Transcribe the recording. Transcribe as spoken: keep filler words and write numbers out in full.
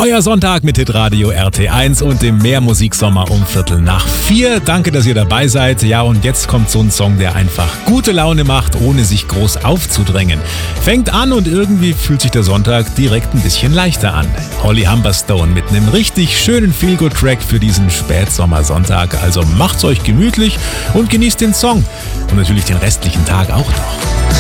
Euer Sonntag mit Hitradio R T eins und dem Mehrmusiksommer um Viertel nach vier. Danke, dass ihr dabei seid. Ja, und jetzt kommt so ein Song, der einfach gute Laune macht, ohne sich groß aufzudrängen. Fängt an und irgendwie fühlt sich der Sonntag direkt ein bisschen leichter an. Holly Humberstone mit einem richtig schönen Feel-Good-Track für diesen Spätsommersonntag. Also macht's euch gemütlich und genießt den Song. Und natürlich den restlichen Tag auch noch.